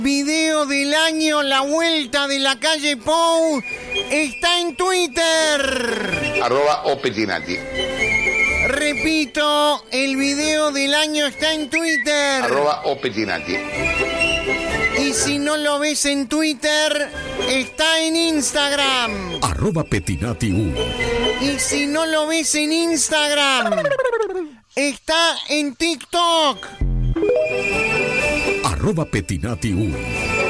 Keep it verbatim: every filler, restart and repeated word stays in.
Video del año, la vuelta de la calle Pou, está en Twitter. Arroba o Petinati. Repito, el video del año está en Twitter. Arroba o Petinati. Y si no lo ves en Twitter, está en Instagram. Arroba Petinati uno. Y si no lo ves en Instagram, está en TikTok. Arroba Petinati uno.